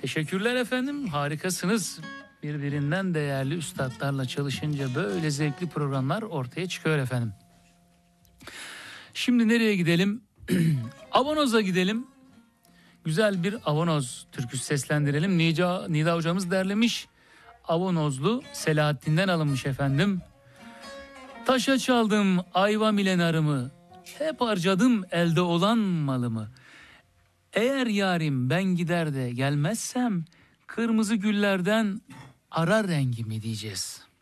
Teşekkürler efendim, harikasınız. Birbirinden değerli üstadlarla çalışınca böyle zevkli programlar ortaya çıkıyor efendim. Şimdi nereye gidelim? Avanoz'a gidelim. Güzel bir Avanoz türküsü seslendirelim. Nida hocamız derlemiş. Avanozlu Selahattin'den alınmış efendim. Taşa çaldım ayva milenarımı, hep harcadım elde olan malımı. Eğer yarim ben gider de gelmezsem, kırmızı güllerden ara rengimi diyeceğiz.